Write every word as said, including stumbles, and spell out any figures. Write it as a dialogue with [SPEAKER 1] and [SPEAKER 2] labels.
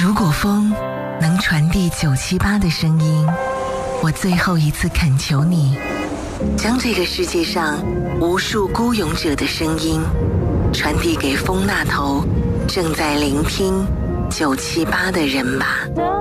[SPEAKER 1] 如果风能传递九七八的声音，我最后一次恳求你，将这个世界上无数孤勇者的声音传递给风那头正在聆听九七八的人吧。